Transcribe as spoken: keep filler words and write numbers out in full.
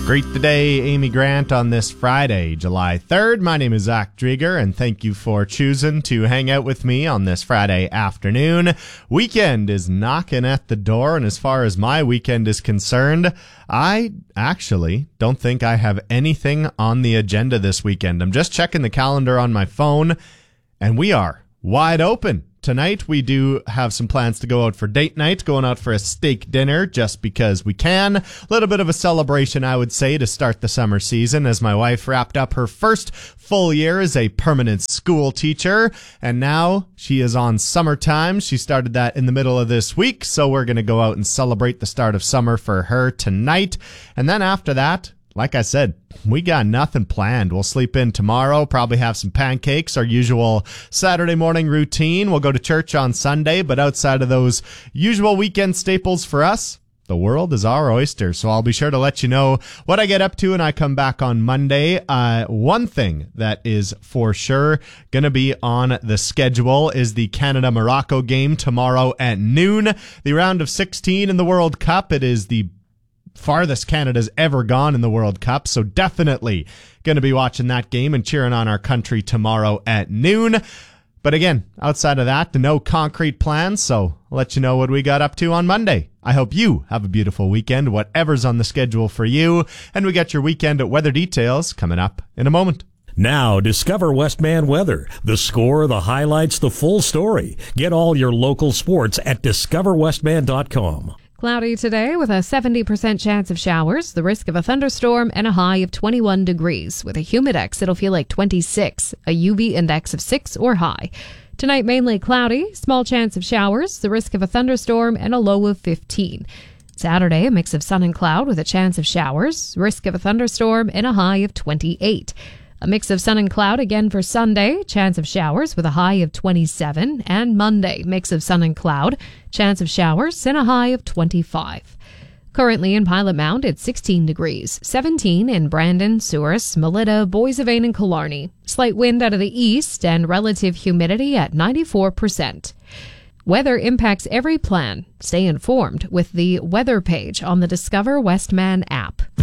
Greet the day, Amy Grant, on this Friday, July third. My name is Zach Drieger, and thank you for choosing to hang out with me on this Friday afternoon. Weekend is knocking at the door, and as far as my weekend is concerned, I actually don't think I have anything on the agenda this weekend. I'm just checking the calendar on my phone, and we are wide open. Tonight, we do have some plans to go out for date night, going out for a steak dinner just because we can. A little bit of a celebration, I would say, to start the summer season, as my wife wrapped up her first full year as a permanent school teacher, and now she is on summertime. She started that in the middle of this week, so we're going to go out and celebrate the start of summer for her tonight. And then after that, like I said, we got nothing planned. We'll sleep in tomorrow, probably have some pancakes, our usual Saturday morning routine. We'll go to church on Sunday, but outside of those usual weekend staples for us, the world is our oyster. So I'll be sure to let you know what I get up to when I come back on Monday. Uh, one thing that is for sure going to be on the schedule is the Canada-Morocco game tomorrow at noon. The round of sixteen in the World Cup. It is the farthest Canada's ever gone in the World Cup, so definitely going to be watching that game and cheering on our country tomorrow at noon. But again, outside of that, no concrete plans, so I'll let you know what we got up to on Monday. I hope you have a beautiful weekend, whatever's on the schedule for you, and we got your weekend weather details coming up in a moment. Now, discover Westman Weather. The score, the highlights, the full story. Get all your local sports at discover westman dot com. Cloudy today with a seventy percent chance of showers, the risk of a thunderstorm, and a high of twenty-one degrees. With a humidex, it'll feel like twenty-six, a U V index of six or high. Tonight, mainly cloudy, small chance of showers, the risk of a thunderstorm, and a low of fifteen. Saturday, a mix of sun and cloud with a chance of showers, risk of a thunderstorm, and a high of twenty-eight. A mix of sun and cloud again for Sunday, chance of showers with a high of twenty-seven. And Monday, mix of sun and cloud, chance of showers and a high of twenty-five. Currently in Pilot Mound, it's sixteen degrees, seventeen in Brandon, Souris, Melita, Boissevain, and Killarney. Slight wind out of the east and relative humidity at ninety-four percent. Weather impacts every plan. Stay informed with the weather page on the Discover Westman app.